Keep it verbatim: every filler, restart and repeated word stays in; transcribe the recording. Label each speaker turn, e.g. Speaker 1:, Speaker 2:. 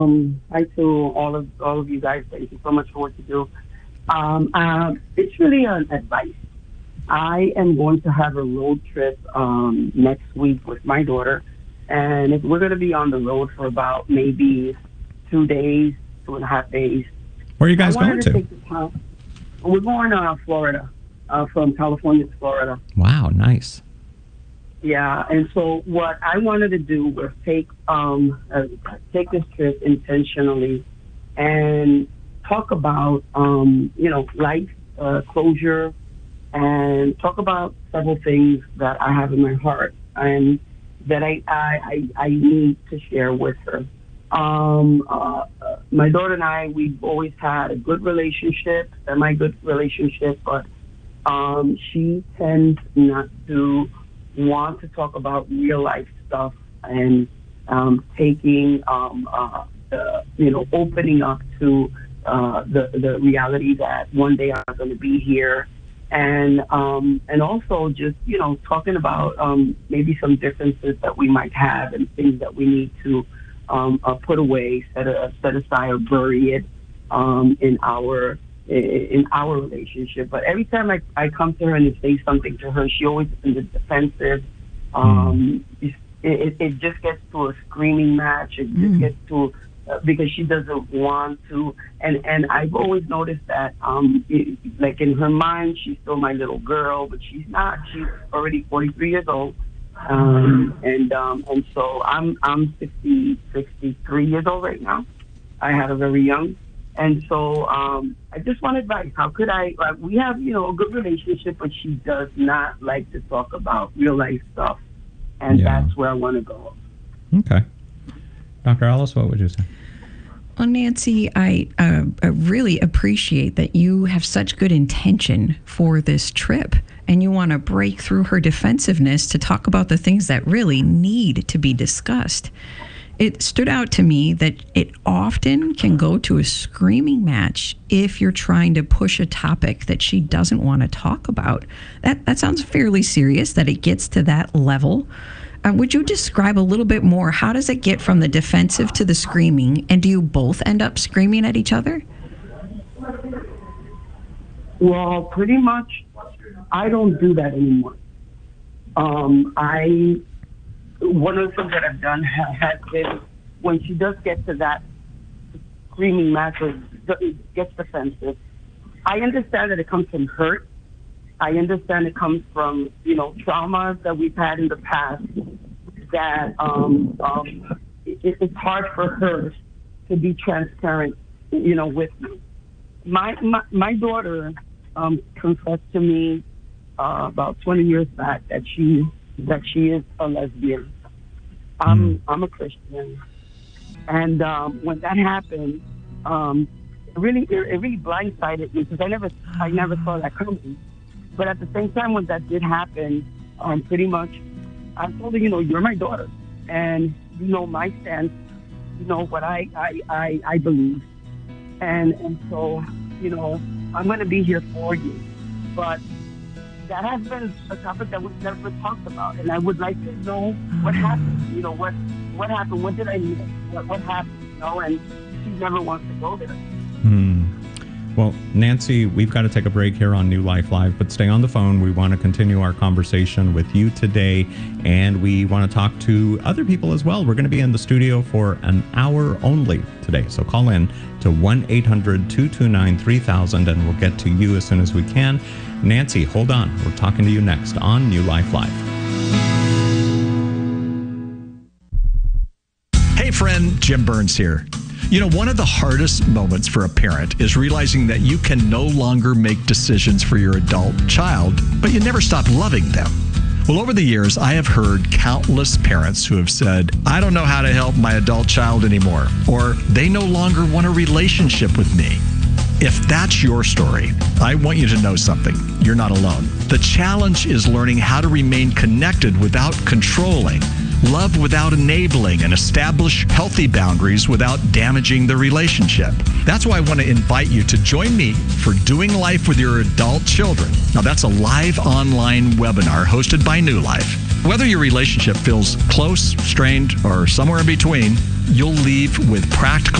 Speaker 1: Um, hi to all of all of you guys. Thank you so much for what you do. Um, uh, it's really an advice. I am going to have a road trip um, next week with my daughter, and if we're going to be on the road for about maybe two days, two and a half days.
Speaker 2: Where are you
Speaker 1: I
Speaker 2: guys going
Speaker 1: wanted to
Speaker 2: to?
Speaker 1: take the time. We're going to uh, Florida, uh, from California to Florida.
Speaker 2: Wow, nice.
Speaker 1: Yeah, and so what I wanted to do was take um uh, take this trip intentionally and talk about um you know life uh, closure and talk about several things that I have in my heart and that I I I, I need to share with her. Um, uh, uh, my daughter and I, we've always had a good relationship, semi good relationship, but um, she tends not to want to talk about real life stuff and um, taking, um, uh, the, you know, opening up to uh, the the reality that one day I'm going to be here, and um, and also just you know talking about um, maybe some differences that we might have and things that we need to um, uh, put away, set a, set aside, or bury it um, in our in our relationship. But every time I, I come to her and say something to her, she always is in the defensive. Um, it, it, it just gets to a screaming match. It just
Speaker 3: Mm.
Speaker 1: gets to uh, because she doesn't want to. And and I've always noticed that um, it, like in her mind, she's still my little girl, but she's not. She's already forty-three years old. Um, and um, and so I'm I'm sixty, sixty-three years old right now. I had a very young. And so um, I just want advice. How could I? Like, we have, you know, a good relationship, but she does not like to talk about real life stuff, and
Speaker 2: Yeah.
Speaker 1: that's where I want to go.
Speaker 2: Okay. Doctor Alice, what would you say?
Speaker 3: Well, Nancy, I, uh, I really appreciate that you have such good intention for this trip and you want to break through her defensiveness to talk about the things that really need to be discussed. It stood out to me that it often can go to a screaming match if you're trying to push a topic that she doesn't want to talk about. That that sounds fairly serious that it gets to that level. Uh, would you describe a little bit more? How does it get from the defensive to the screaming? And do you both end up screaming at each other?
Speaker 1: Well, pretty much, I don't do that anymore. Um, I one of the things that I've done ha- has been when she does get to that screaming match or d- gets defensive. I understand that it comes from hurt. I understand it comes from you know traumas that we've had in the past. That um, um, it, it's hard for her to be transparent, you know, with me. My my, my daughter um, confessed to me uh, about twenty years back that she that she is a lesbian. I'm
Speaker 2: Mm.
Speaker 1: I'm a Christian, and um, when that happened, um, it really it, it really blindsided me because I never I never saw that coming. But at the same time, when that did happen, um, pretty much, I told her, you know, you're my daughter, and you know my stance, you know what I I I, I believe, and and so you know I'm going to be here for you, but that has been a topic that was never talked about, and I would like to know what happened. You know, what what happened? What did I miss? What what happened? You know, and she never wants to go there.
Speaker 2: Hmm. Well, Nancy, we've got to take a break here on New Life Live, but stay on the phone. We want to continue our conversation with you today, and we want to talk to other people as well. We're going to be in the studio for an hour only today, so call in to one eight hundred two two nine three thousand, and we'll get to you as soon as we can. Nancy, hold on. We're talking to you next on New Life Live.
Speaker 4: Hey friend, Jim Burns here. You know, one of the hardest moments for a parent is realizing that you can no longer make decisions for your adult child, but you never stop loving them. Well, over the years, I have heard countless parents who have said, I don't know how to help my adult child anymore, or they no longer want a relationship with me. If that's your story, I want you to know something. You're not alone. The challenge is learning how to remain connected without controlling, love without enabling, and establish healthy boundaries without damaging the relationship. That's why I want to invite you to join me for Doing Life with Your Adult Children. Now, that's a live online webinar hosted by New Life. Whether your relationship feels close, strained, or somewhere in between, you'll leave with practical